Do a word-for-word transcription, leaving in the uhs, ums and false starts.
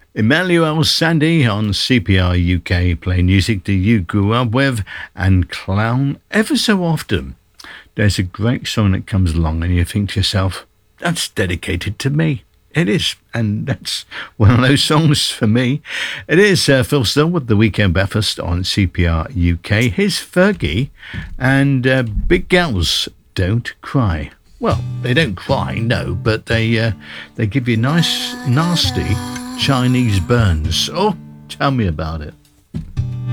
Emmanuel Sandy on C P R U K, playing music that you grew up with and clown ever so often. There's a great song that comes along and you think to yourself, that's dedicated to me. It is, and that's one of those songs for me. It is uh, Phil Still with The Weekend Breakfast on C P R U K. Here's Fergie and uh, Big Girls Don't Cry. Well, they don't cry, no, but they uh, they give you nice, nasty Chinese burns. Oh, tell me about it.